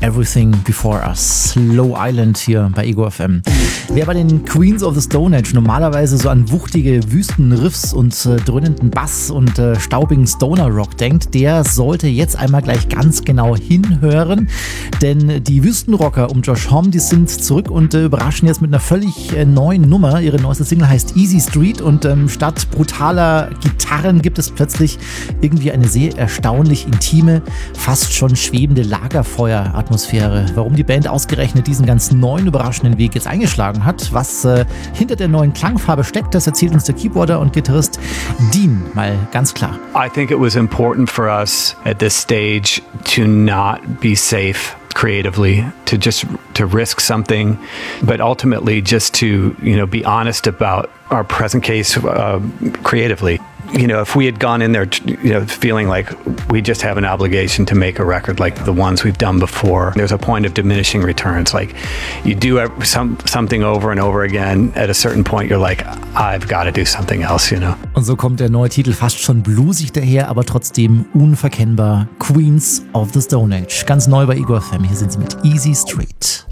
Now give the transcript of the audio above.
Everything Before Us. Low Island hier bei Ego FM. Wer bei den Queens of the Stone Age normalerweise so an wuchtige Wüstenriffs und dröhnenden Bass und staubigen Stoner-Rock denkt, der sollte jetzt einmal gleich ganz genau hinhören, denn die Wüstenrocker um Josh Homme, die sind zurück und überraschen jetzt mit einer völlig neuen Nummer. Ihre neueste Single heißt Easy Street und statt brutaler Gitarren gibt es plötzlich irgendwie eine sehr erstaunlich intime, fast schon schwebende Lagerfeueratmosphäre. Warum die Band ausgerechnet diesen ganz neuen, überraschenden Weg jetzt eingeschlagen hat, was hinter der neuen Klangfarbe steckt, das erzählt uns der Keyboarder und Gitarrist Dean mal ganz klar. I think it was important for us at this stage to not be safe creatively, to risk something, but ultimately just to, be honest about our present case creatively. If we had gone in there, feeling like we just have an obligation to make a record like the ones we've done before, there's a point of diminishing returns. Like you do something over and over again, at a certain point you're like, I've got to do something else, Und so kommt der neue Titel fast schon bluesig daher, aber trotzdem unverkennbar. Queens of the Stone Age. Ganz neu bei Ego FM. Hier sind sie mit Easy Street.